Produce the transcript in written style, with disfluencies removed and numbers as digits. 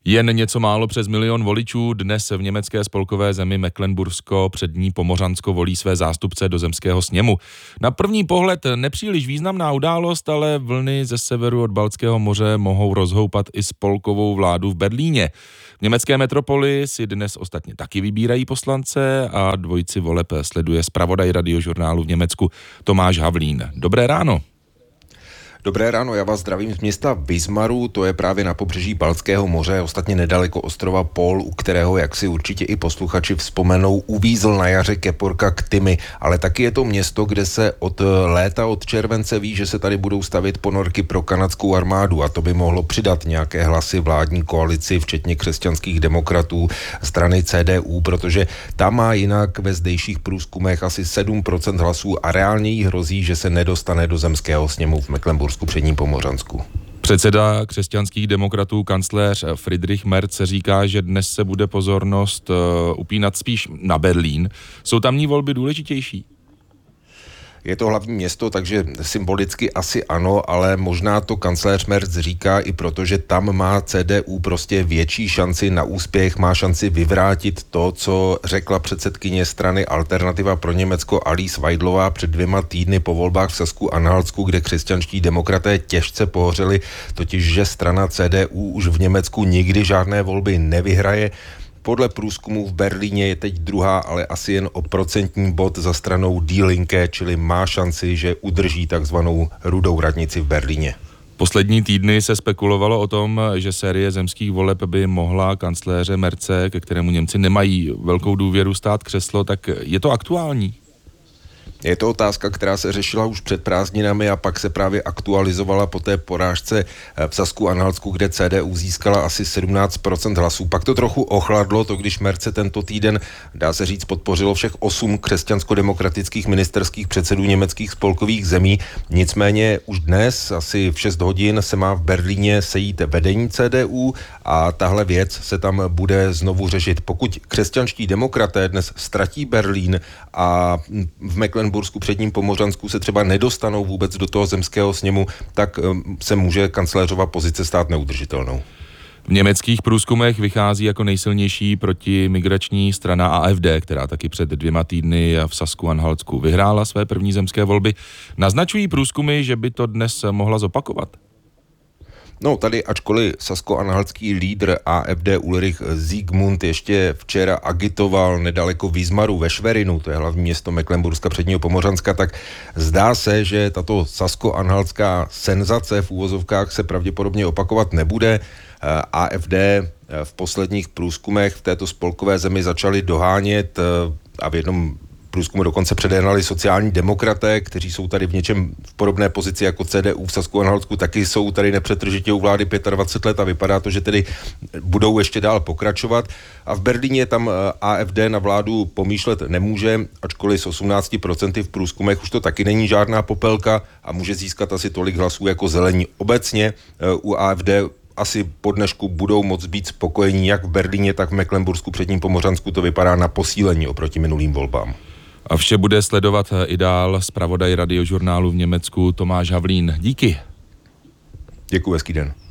Jen něco málo přes 1 milion voličů dnes v německé spolkové zemi Mecklenbursko přední Pomořansko volí své zástupce do zemského sněmu. Na první pohled nepříliš významná událost, ale vlny ze severu od Baltského moře mohou rozhoupat i spolkovou vládu v Berlíně. V německé metropoli si dnes ostatně taky vybírají poslance a dvojici voleb sleduje zpravodaj Radiožurnálu v Německu Tomáš Havlín. Dobré ráno. Dobré ráno, já vás zdravím z města Wismaru, to je právě na pobřeží Baltského moře, ostatně nedaleko ostrova Pol, u kterého, jak si určitě i posluchači vzpomenou, uvízl na jaře keporka Ktymi, ale taky je to město, kde se od léta, od července ví, že se tady budou stavět ponorky pro kanadskou armádu a to by mohlo přidat nějaké hlasy vládní koalici, včetně křesťanských demokratů, strany CDU, protože ta má jinak ve zdejších průzkumech asi 7% hlasů a reálně jí hrozí, že se nedostane do zemského sněmu v Mecklenburgsku předním Pomořansku. Předseda křesťanských demokratů kancléř Friedrich Merz říká, že dnes se bude pozornost upínat spíš na Berlín. Jsou tamní volby důležitější? Je to hlavní město, takže symbolicky asi ano, ale možná to kancléř Merz říká i proto, že tam má CDU prostě větší šanci na úspěch, má šanci vyvrátit to, co řekla předsedkyně strany Alternativa pro Německo Alice Weidlová před 2 týdny po volbách v Sasku-Anhaltsku, kde křesťanští demokraté těžce pohořeli, totiž že strana CDU už v Německu nikdy žádné volby nevyhraje. Podle průzkumu v Berlíně je teď druhá, ale asi jen o procentní bod za stranou Die Linke, čili má šanci, že udrží takzvanou rudou radnici v Berlíně. Poslední týdny se spekulovalo o tom, že série zemských voleb by mohla kancléře Merze, ke kterému Němci nemají velkou důvěru, stát křeslo, tak je to aktuální? Je to otázka, která se řešila už před prázdninami a pak se právě aktualizovala po té porážce v Sasku-Anhaltsku, kde CDU získala asi 17% hlasů. Pak to trochu ochladlo, to když Merze tento týden, dá se říct, podpořilo všech 8 křesťansko-demokratických ministerských předsedů německých spolkových zemí. Nicméně už dnes, asi v 6 hodin, se má v Berlíně sejít vedení CDU a tahle věc se tam bude znovu řešit. Pokud křesťanští demokraté dnes ztratí Berlín a v Mecklenbursku předním Pomořansku se třeba nedostanou vůbec do toho zemského sněmu, tak se může kancléřova pozice stát neudržitelnou. V německých průzkumech vychází jako nejsilnější protimigrační strana AfD, která taky před 2 týdny v Sasku-Anhaltsku vyhrála své první zemské volby. Naznačují průzkumy, že by to dnes mohla zopakovat? No tady, ačkoliv sasko-anhaltský lídr AfD Ulrich Siegmund ještě včera agitoval nedaleko Wismaru ve Schwerinu, to je hlavní město Mecklenburska předního Pomořanska, tak zdá se, že tato sasko-anhaltská senzace v úvozovkách se pravděpodobně opakovat nebude. AfD v posledních průzkumech v této spolkové zemi začali dohánět a v jednom průzkumu dokonce předehnali sociální demokraté, kteří jsou tady v něčem v podobné pozici jako CDU v Sasku-Anhaltsku, taky jsou tady nepřetržitě u vlády 25 let a vypadá to, že tedy budou ještě dál pokračovat. A v Berlíně tam AfD na vládu pomýšlet nemůže, ačkoliv s 18% v průzkumech už to taky není žádná popelka a může získat asi tolik hlasů jako zelení. Obecně u AfD asi po dnešku budou moct být spokojení jak v Berlíně, tak v Mecklenbursku předním Pomořansku, to vypadá na posílení oproti minulým volbám. A vše bude sledovat i dál zpravodaj Radiožurnálu v Německu Tomáš Havlín. Díky. Děkuji, hezký den.